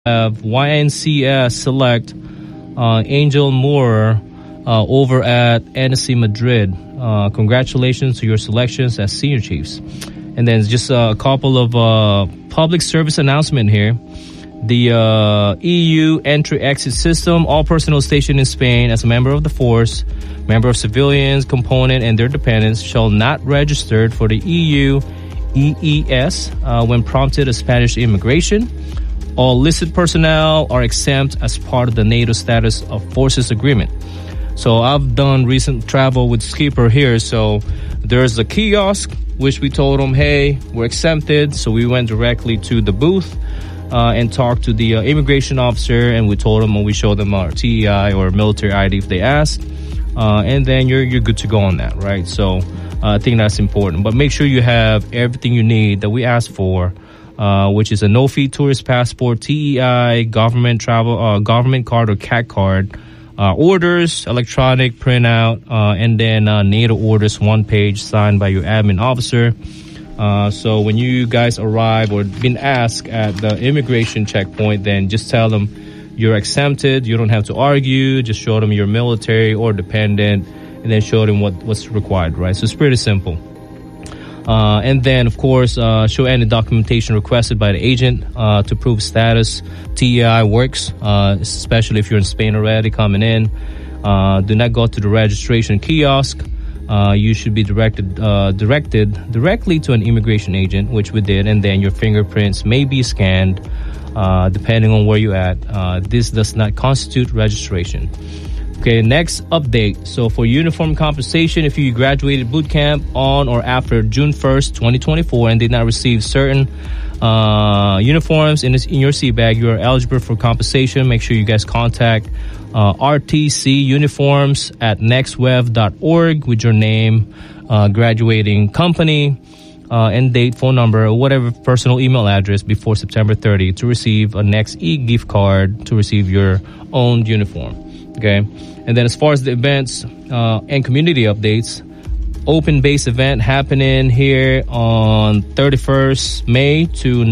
have YNCS select Angel Moore over at NSC Madrid. Congratulations to your selections as senior chiefs. And then just a couple of public service announcement here. The EU entry-exit system, all personnel stationed in Spain as a member of the force, member of civilians, component, and their dependents shall not register for the EU EES when prompted as Spanish immigration. All listed personnel are exempt as part of the NATO status of forces agreement. So I've done recent travel with Skipper here. So there's a kiosk, which we told them, hey, we're exempted. So we went directly to the booth and talked to the immigration officer. And we told them, when we showed them our TEI or military ID if they asked. And then you're good to go on that, right? So I think that's important. But make sure you have everything you need that we asked for. Which is a no-fee tourist passport, TEI, government travel, government card or CAT card, orders, electronic printout, and then NATO orders, 1 page signed by your admin officer. So when you guys arrive or been asked at the immigration checkpoint, then just tell them you're exempted. You don't have to argue. Just show them you're military or dependent, and then show them what's required, right? So it's pretty simple. And then, of course, show any documentation requested by the agent to prove status. TEI works, especially if you're in Spain already coming in. Do not go to the registration kiosk. You should be directed directly to an immigration agent, which we did, and then your fingerprints may be scanned depending on where you're at. This does not constitute registration. Okay, next update. So for uniform compensation, if you graduated boot camp on or after June 1st, 2024 and did not receive certain uniforms in your seat bag, you are eligible for compensation. Make sure you guys contact RTC Uniforms at nextwev.org with your name, graduating company, end date, phone number, or whatever personal email address before September 30 to receive a Next e-gift card to receive your own uniform. Okay. And then as far as the events and community updates, open base event happening here on 31st May to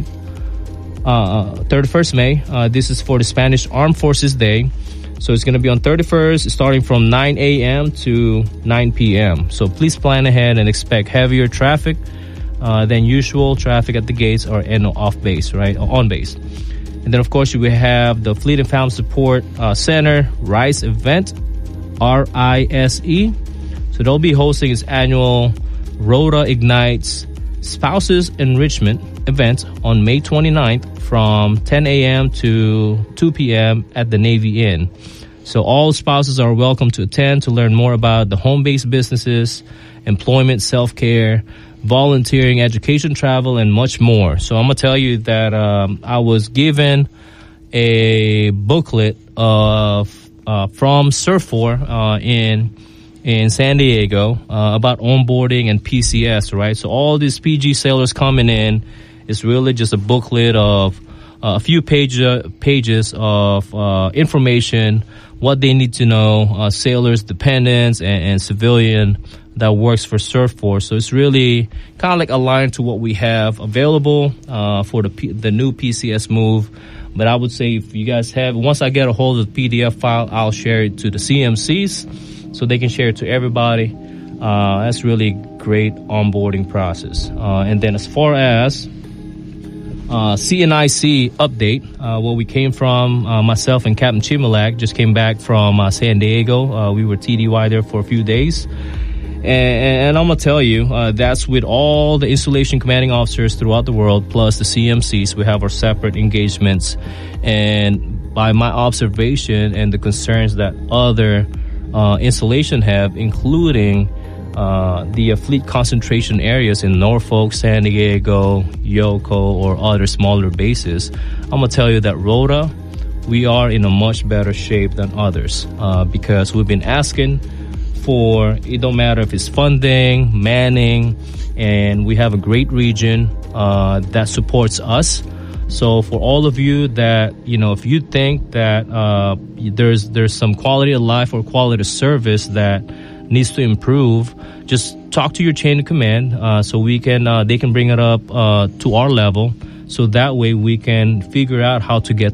31st May. This is for the Spanish Armed Forces Day. So it's going to be on 31st, starting from 9 a.m. to 9 p.m. So please plan ahead and expect heavier traffic than usual traffic at the gates or off base, right? Or on base. And then, of course, we have the Fleet and Family Support Center RISE event, RISE. So they'll be hosting its annual Rota Ignites Spouses Enrichment event on May 29th from 10 a.m. to 2 p.m. at the Navy Inn. So all spouses are welcome to attend to learn more about the home-based businesses, employment, self-care, volunteering, education, travel, and much more. So I'm going to tell you that I was given a booklet from Surf4 in San Diego about onboarding and PCS, right? So all these PG sailors coming in, it's really just a booklet of a few pages of information, what they need to know, sailors, dependents, and civilian that works for Surf4. So it's really kind of like aligned to what we have available for the new PCS move. But I would say if you guys have, once I get a hold of the PDF file, I'll share it to the CMCs so they can share it to everybody. That's really great onboarding process. And then as far as CNIC update, where we came from, myself and Captain Chimilak just came back from San Diego. We were TDY there for a few days. And I'm going to tell you, that's with all the installation commanding officers throughout the world, plus the CMCs. We have our separate engagements. And by my observation and the concerns that other installation have, including the fleet concentration areas in Norfolk, San Diego, Yoko, or other smaller bases, I'm going to tell you that Rota, we are in a much better shape than others because we've been asking for, it don't matter if it's funding, manning, and we have a great region that supports us. So for all of you that, if you think that there's some quality of life or quality of service that needs to improve, just talk to your chain of command so they can bring it up to our level so that way we can figure out how to get